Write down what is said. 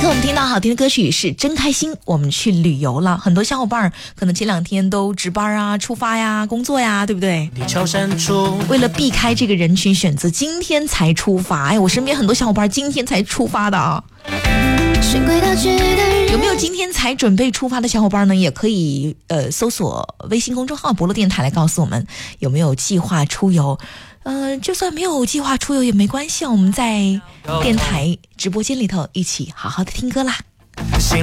刻我们听到好听的歌曲是真开心，我们去旅游了。很多小伙伴可能前2天都值班啊、出发呀、工作呀，对不对？为了避开这个人群，选择今天才出发。哎，我身边很多小伙伴今天才出发的啊。有没有今天才准备出发的小伙伴呢？也可以搜索微信公众号伯乐电台来告诉我们有没有计划出游。就算没有计划出游也没关系，我们在电台直播间里头一起好好的听歌啦。心